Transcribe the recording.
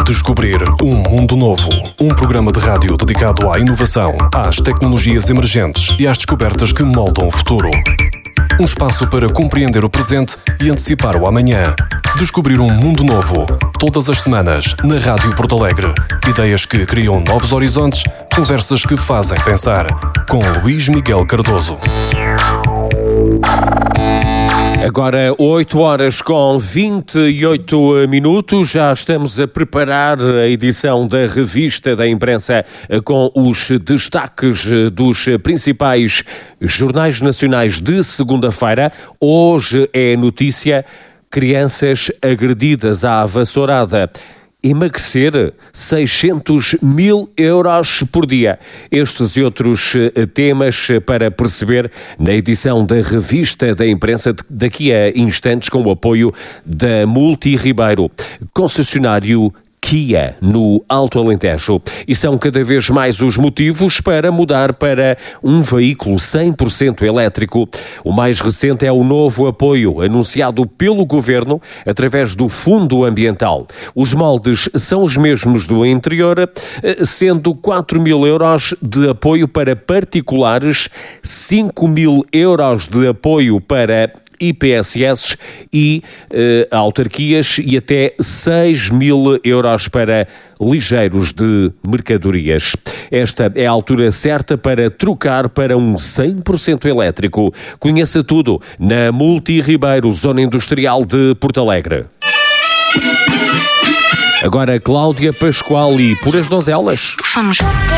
Descobrir um mundo novo. Um programa de rádio dedicado à inovação, às tecnologias emergentes e às descobertas que moldam o futuro. Um espaço para compreender o presente e antecipar o amanhã. Descobrir um mundo novo. Todas as semanas, na Rádio Porto Alegre. Ideias que criam novos horizontes, conversas que fazem pensar. Com Luís Miguel Cardoso. Agora 8h28, já estamos a preparar a edição da Revista da Imprensa com os destaques dos principais jornais nacionais de segunda-feira. Hoje é notícia: crianças agredidas à vassourada. Emagrecer 600 mil euros por dia. Estes e outros temas para perceber na edição da Revista da Imprensa daqui a instantes, com o apoio da Multi Ribeiro, concessionário Kia no Alto Alentejo. E são cada vez mais os motivos para mudar para um veículo 100% elétrico. O mais recente é o novo apoio anunciado pelo Governo através do Fundo Ambiental. Os moldes são os mesmos do anterior, sendo 4 mil euros de apoio para particulares, 5 mil euros de apoio para IPSS e autarquias e até 6 mil euros para ligeiros de mercadorias. Esta é a altura certa para trocar para um 100% elétrico. Conheça tudo na Multi Ribeiro, Zona Industrial de Porto Alegre. Agora Cláudia Pascoal e Por as Donzelas. Somos